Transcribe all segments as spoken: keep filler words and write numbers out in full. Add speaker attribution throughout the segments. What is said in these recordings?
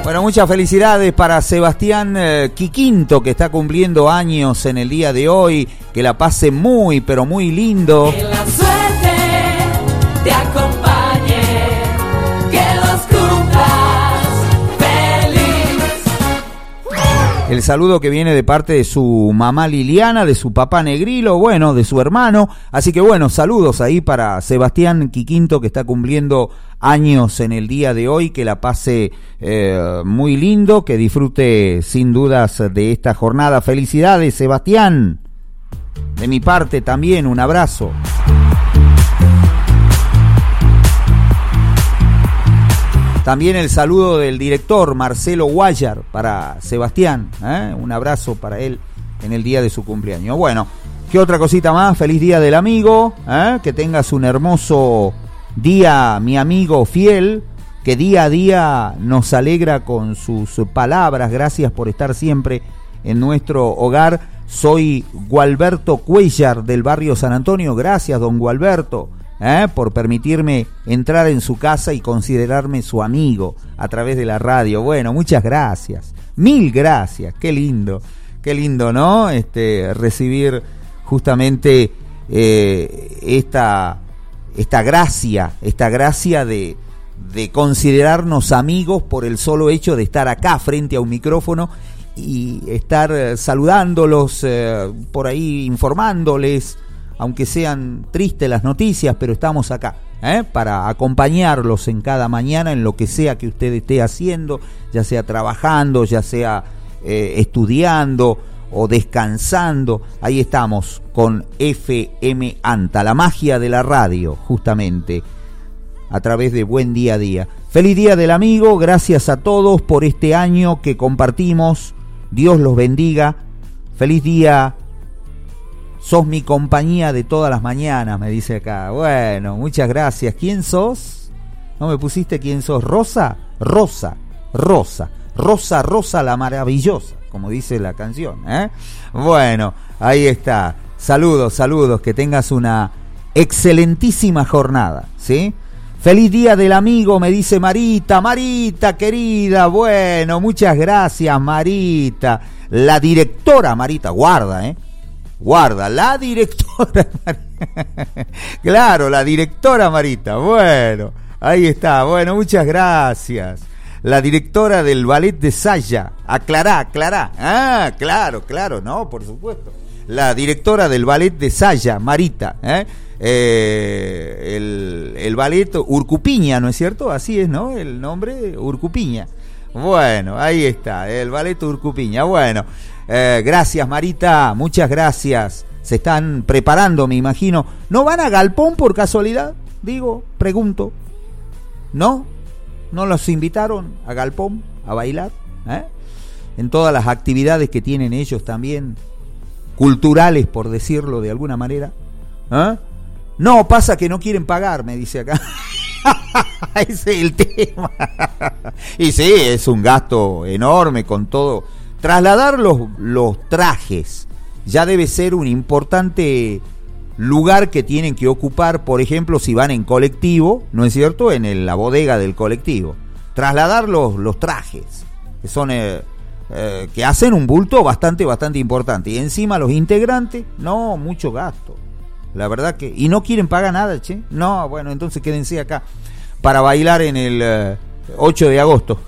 Speaker 1: Bueno, muchas felicidades para Sebastián eh, Quiquinto, que está cumpliendo años en el día de hoy. Que la pase muy, pero muy lindo.
Speaker 2: Que la suerte te acompañe, que los cumplas feliz.
Speaker 1: El saludo que viene de parte de su mamá Liliana, de su papá Negrilo, bueno, de su hermano. Así que bueno, saludos ahí para Sebastián Quiquinto, que está cumpliendo años en el día de hoy. Que la pase eh, muy lindo, que disfrute sin dudas de esta jornada. Felicidades, Sebastián. De mi parte también un abrazo. También el saludo del director Marcelo Guayar para Sebastián, ¿eh? Un abrazo para él en el día de su cumpleaños. Bueno, ¿qué otra cosita más? Feliz día del amigo, ¿eh? Que tengas un hermoso día, mi amigo fiel, que día a día nos alegra con sus palabras. Gracias por estar siempre en nuestro hogar. Soy Gualberto Cuellar del barrio San Antonio. Gracias, don Gualberto, ¿eh? por permitirme entrar en su casa y considerarme su amigo a través de la radio. Bueno, muchas gracias, mil gracias. Qué lindo, qué lindo, ¿no? Este, recibir justamente eh, esta, esta gracia, esta gracia de, de considerarnos amigos por el solo hecho de estar acá frente a un micrófono y estar eh, saludándolos, eh, por ahí informándoles, aunque sean tristes las noticias, pero estamos acá, ¿eh? para acompañarlos en cada mañana en lo que sea que usted esté haciendo, ya sea trabajando, ya sea eh, estudiando o descansando. Ahí estamos con F M ANTA, la magia de la radio, justamente, a través de Buen Día a Día. Feliz Día del Amigo, gracias a todos por este año que compartimos. Dios los bendiga. Feliz día. Sos mi compañía de todas las mañanas, me dice acá. Bueno, muchas gracias. ¿Quién sos? ¿No me pusiste quién sos? ¿Rosa? Rosa, Rosa, Rosa, Rosa la maravillosa, como dice la canción, ¿eh? Bueno, ahí está. Saludos, saludos. Que tengas una excelentísima jornada, ¿sí? Feliz día del amigo, me dice Marita. Marita, querida, bueno, muchas gracias, Marita. La directora, Marita, guarda, ¿eh? Guarda, la directora. Claro, la directora Marita, bueno, ahí está, bueno, muchas gracias. La directora del ballet de Saya, aclará, aclará. Ah, claro, claro, no, por supuesto. La directora del ballet de Saya, Marita, ¿eh? Eh, el, el ballet Urcupiña, ¿no es cierto? Así es, ¿no? El nombre, Urcupiña. Bueno, ahí está, el ballet Urcupiña. Bueno, eh, gracias Marita, muchas gracias. Se están preparando, me imagino. ¿No van a Galpón por casualidad? Digo, pregunto. ¿No? ¿No los invitaron a Galpón a bailar? ¿Eh? En todas las actividades que tienen ellos también, culturales, por decirlo de alguna manera. ¿Eh? No, pasa que no quieren pagar, me dice acá. Ese es el tema. Y sí, es un gasto enorme con todo. Trasladar los, los trajes ya debe ser un importante lugar que tienen que ocupar, por ejemplo, si van en colectivo, ¿no es cierto?, en el, la bodega del colectivo. Trasladar los, los trajes, que son eh, eh, que hacen un bulto bastante, bastante importante. Y encima los integrantes, no, mucho gasto. La verdad que... Y no quieren pagar nada, che. No, bueno, entonces quédense acá para bailar en el eh, ocho de agosto.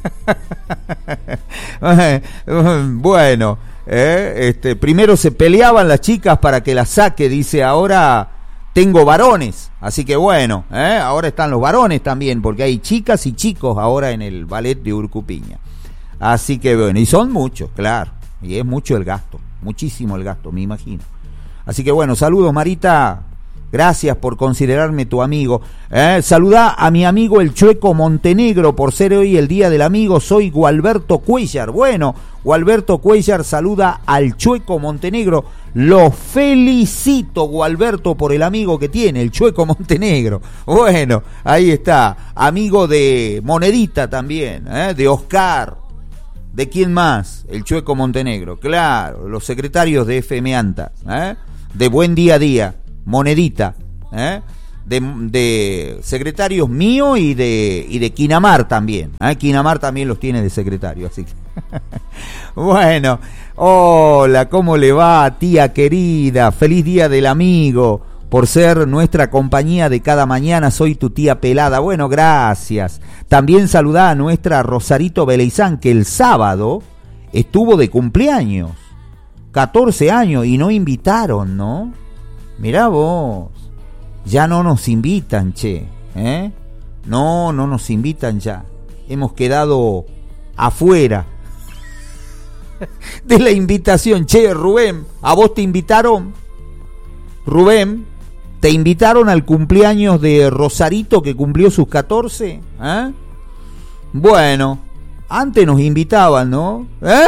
Speaker 1: Bueno, eh, este, primero se peleaban las chicas para que las saque, dice, ahora tengo varones. Así que bueno, eh, ahora están los varones también, porque hay chicas y chicos ahora en el ballet de Urcupiña. Así que bueno, y son muchos, claro. Y es mucho el gasto, muchísimo el gasto, me imagino. Así que bueno, saludos Marita, gracias por considerarme tu amigo. Eh, saludá a mi amigo el Chueco Montenegro por ser hoy el día del amigo. Soy Gualberto Cuellar. Bueno, Gualberto Cuellar saluda al Chueco Montenegro. Lo felicito, Gualberto, por el amigo que tiene, el Chueco Montenegro. Bueno, ahí está, amigo de Monedita también, eh, de Oscar. ¿De quién más? El Chueco Montenegro, claro, los secretarios de F M ANTA, ¿eh? De Buen Día a Día, Monedita, ¿eh? de, de secretarios mío y de y de Quinamar también. ¿eh? Quinamar también los tiene de secretario, así que bueno, hola, ¿cómo le va, tía querida? Feliz día del amigo, por ser nuestra compañía de cada mañana. Soy tu tía pelada. Bueno, gracias. También saludá a nuestra Rosarito Beleizán, que el sábado estuvo de cumpleaños, catorce años, y no invitaron, ¿no? Mirá vos, ya no nos invitan, che, ¿eh? No, no nos invitan ya. Hemos quedado afuera de la invitación. Che, Rubén, ¿a vos te invitaron? Rubén, ¿te invitaron al cumpleaños de Rosarito que cumplió sus catorce? ¿Eh? Bueno, antes nos invitaban, ¿no? ¿Eh?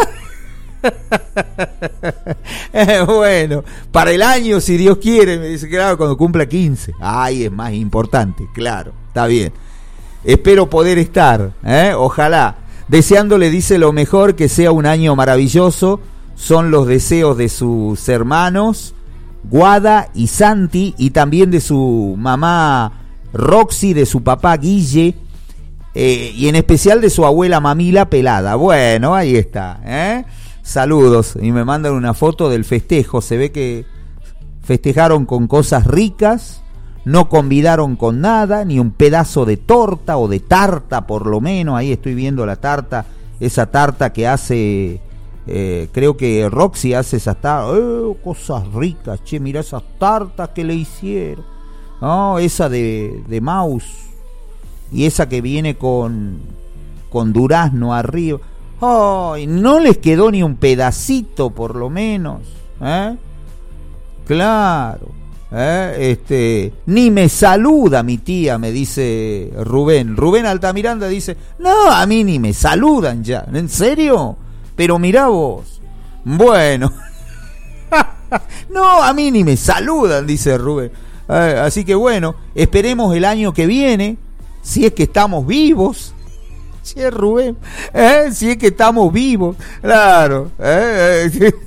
Speaker 1: eh, bueno, para el año, si Dios quiere, me dice, claro, cuando cumpla quince. Ay, es más importante, claro, está bien. Espero poder estar, ¿eh? Ojalá. Deseándole, dice, lo mejor, que sea un año maravilloso. Son los deseos de sus hermanos Guada y Santi, y también de su mamá Roxy, de su papá Guille, eh, y en especial de su abuela Mamila Pelada. Bueno, ahí está, ¿eh? Saludos, y me mandan una foto del festejo. Se ve que festejaron con cosas ricas, no convidaron con nada, ni un pedazo de torta o de tarta por lo menos. Ahí estoy viendo la tarta, esa tarta que hace, eh, creo que Roxy hace esas tartas, eh, cosas ricas, che, mirá esas tartas que le hicieron. No, esa de, de mouse, y esa que viene con, con durazno arriba. Ay, no les quedó ni un pedacito por lo menos, ¿eh? Claro, ¿eh? Este, ni me saluda mi tía, me dice Rubén. Rubén Altamiranda dice, no, a mí ni me saludan ya. ¿En serio? Pero mirá vos. Bueno, no, a mí ni me saludan, dice Rubén. Eh, así que bueno, esperemos el año que viene, si es que estamos vivos. Sí, Rubén, ¿eh? Si es que estamos vivos, claro. ¿eh?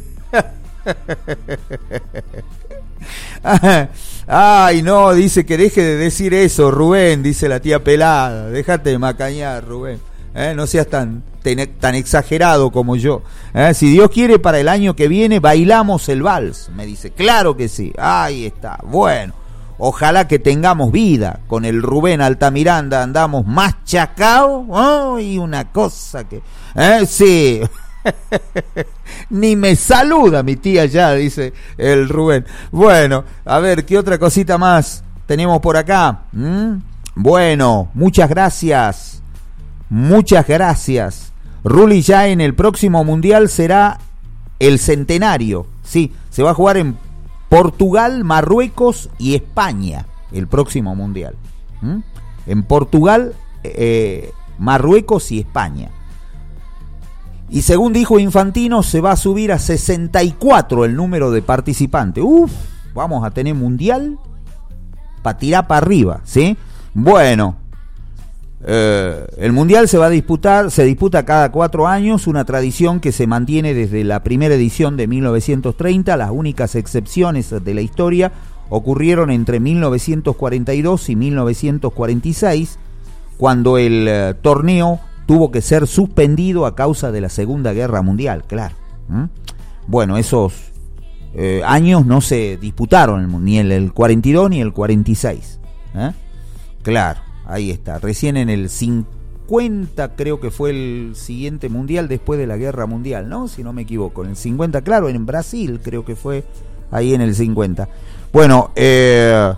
Speaker 1: Ay, no, dice que deje de decir eso, Rubén, dice la tía pelada. Déjate de macañar, Rubén. ¿eh? No seas tan, tan, tan exagerado como yo. ¿eh? Si Dios quiere, para el año que viene bailamos el vals, me dice. Claro que sí, ahí está. Bueno, ojalá que tengamos vida. Con el Rubén Altamiranda andamos machacados. Oh, y una cosa que... ¿eh? Sí. Ni me saluda mi tía ya, dice el Rubén. Bueno, a ver, ¿qué otra cosita más tenemos por acá? ¿Mm? Bueno, muchas gracias. Muchas gracias. Ruli, ya en el próximo mundial será el centenario. Sí, se va a jugar en Portugal, Marruecos y España el próximo mundial. ¿Mm? En Portugal, eh, Marruecos y España. Y según dijo Infantino, se va a subir a sesenta y cuatro el número de participantes. Uf, vamos a tener mundial para tirar para arriba, ¿sí? Bueno, eh, el mundial se va a disputar, se disputa cada cuatro años, una tradición que se mantiene desde la primera edición de mil novecientos treinta. Las únicas excepciones de la historia ocurrieron entre mil novecientos cuarenta y dos y mil novecientos cuarenta y seis, cuando el eh, torneo tuvo que ser suspendido a causa de la Segunda Guerra Mundial, claro. ¿Mm? Bueno, esos eh, años no se disputaron, ni el, el cuarenta y dos ni el cuarenta y seis. ¿eh? Claro, ahí está. Recién en el cincuenta creo que fue el siguiente mundial después de la Guerra Mundial, ¿no? Si no me equivoco. En el cincuenta, claro, en Brasil creo que fue ahí en el cincuenta. Bueno, eh,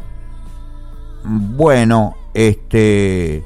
Speaker 1: bueno, este...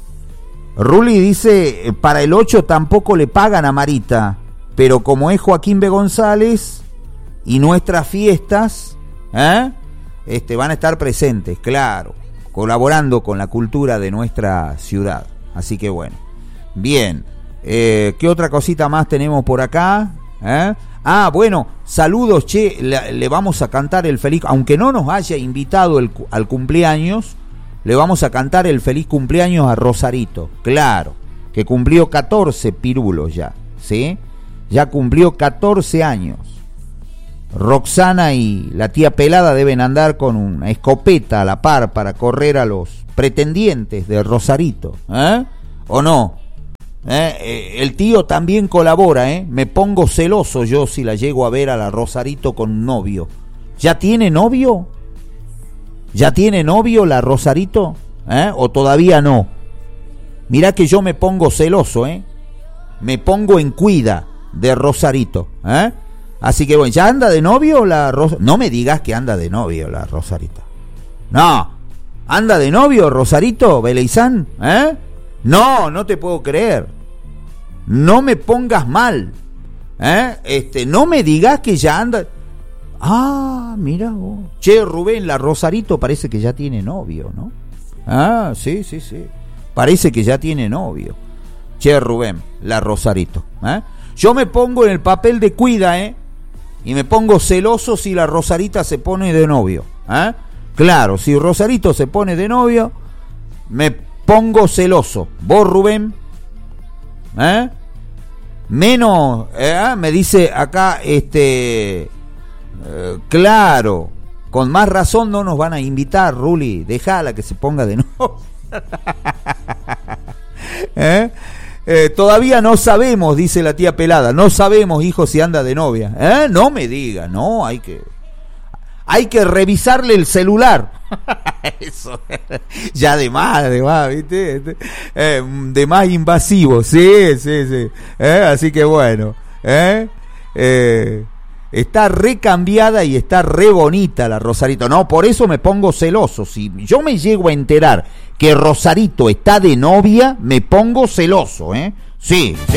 Speaker 1: Ruli dice, para el ocho tampoco le pagan a Marita, pero como es Joaquín B. González y nuestras fiestas, ¿eh? este, van a estar presentes, claro, colaborando con la cultura de nuestra ciudad. Así que bueno, bien, eh, ¿qué otra cosita más tenemos por acá? ¿Eh? Ah, bueno, saludos, che, le, le vamos a cantar el feliz, aunque no nos haya invitado el, al cumpleaños, le vamos a cantar el feliz cumpleaños a Rosarito, claro, que cumplió catorce pirulos ya, ¿sí? Ya cumplió catorce años. Roxana y la tía Pelada deben andar con una escopeta a la par para correr a los pretendientes de Rosarito, ¿eh? ¿O no? ¿Eh? Eh, el tío también colabora, ¿eh? Me pongo celoso yo si la llego a ver a la Rosarito con un novio. ¿Ya tiene novio? ¿Ya tiene novio la Rosarito? ¿Eh? ¿O todavía no? Mirá que yo me pongo celoso, ¿eh? Me pongo en cuida de Rosarito, ¿eh? Así que bueno, ¿ya anda de novio la Rosarito? No me digas que anda de novio la Rosarito. No, ¿anda de novio Rosarito, Beleizán? ¿Eh? No, no te puedo creer. No me pongas mal, ¿eh? Este, no me digas que ya anda... Ah, mira vos. Che, Rubén, la Rosarito parece que ya tiene novio, ¿no? Ah, sí, sí, sí. Parece que ya tiene novio. Che, Rubén, la Rosarito, ¿eh? Yo me pongo en el papel de cuida, ¿eh? Y me pongo celoso si la Rosarita se pone de novio, ¿eh? Claro, si Rosarito se pone de novio, me pongo celoso. ¿Vos, Rubén? ¿Eh? Menos, ¿eh? Me dice acá, este... Eh, claro, con más razón no nos van a invitar, Ruli. Dejala que se ponga de novio. ¿Eh? Eh, todavía no sabemos, dice la tía Pelada, no sabemos, hijo, si anda de novia. ¿Eh? No me diga, no, hay que hay que revisarle el celular. Eso, ya de más, de más, ¿viste? Eh, de más invasivo, sí, sí, sí. ¿Eh? Así que bueno, ¿eh? Eh, está recambiada y está re bonita la Rosarito. No, por eso me pongo celoso. Si yo me llego a enterar que Rosarito está de novia, me pongo celoso, ¿eh? Sí, sí.